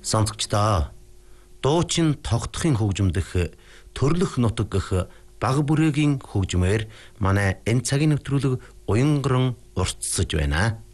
Сонсогчдоо дуучин тогтохын хөгжимдөх төрлөх нутаг гэх бага бүрээгийн хөгжмээр манай энэ цагийн нэвтрүүлэг уянган уртсаж байна.